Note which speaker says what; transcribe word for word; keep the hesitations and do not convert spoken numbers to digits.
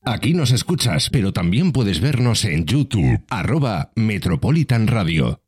Speaker 1: Aquí nos escuchas, pero también puedes vernos en YouTube, arroba Metropolitan Radio.